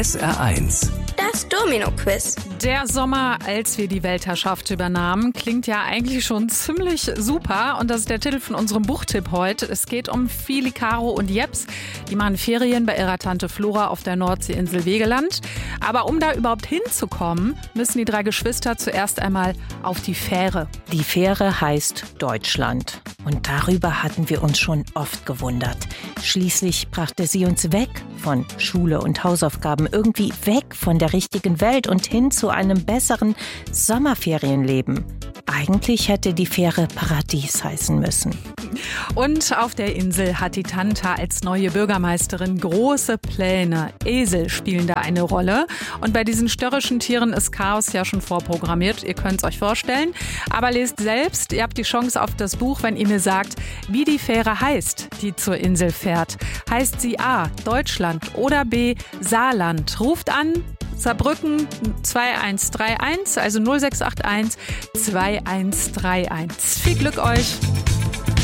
SR1. Das Domino-Quiz. Der Sommer, als wir die Weltherrschaft übernahmen, klingt ja eigentlich schon ziemlich super. Und das ist der Titel von unserem Buchtipp heute. Es geht um Fili, Caro und Jeps. Die machen Ferien bei ihrer Tante Flora auf der Nordseeinsel Wegeland. Aber um da überhaupt hinzukommen, müssen die 3 Geschwister zuerst einmal auf die Fähre. Die Fähre heißt Deutschland. Und darüber hatten wir uns schon oft gewundert. Schließlich brachte sie uns weg von Schule und Hausaufgaben, irgendwie weg von der richtigen Welt und hin zu einem besseren Sommerferienleben. Eigentlich hätte die Fähre Paradies heißen müssen. Und auf der Insel hat die Tante als neue Bürgermeisterin große Pläne. Esel spielen da eine Rolle. Und bei diesen störrischen Tieren ist Chaos ja schon vorprogrammiert. Ihr könnt es euch vorstellen. Aber lest selbst. Ihr habt die Chance auf das Buch, wenn ihr mir sagt, wie die Fähre heißt, die zur Insel fährt. Heißt sie A. Deutschland oder B. Saarland? Ruft an. Saarbrücken 2131, also 0681 2131. Viel Glück euch!